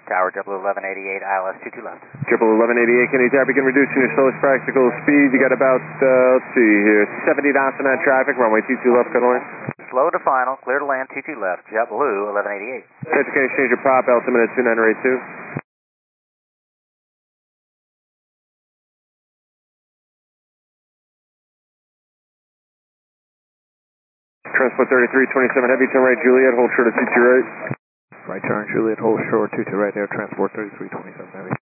Tower, JetBlue 1188, ILS 22 left. JetBlue 1188, Kennedy Tower, begin reducing your slowest practical speed. You got about, let's see here, 70 knots in that traffic, runway 22 left, cut line. Slow to final, clear to land 22 left, JetBlue 1188. Delta Kennedy, change your pop, altimeter 2982. Transport 3327 heavy, turn right Juliet, hold short of 22 right. Right turn Juliet, hold short 22 right there, transport 3327 heavy.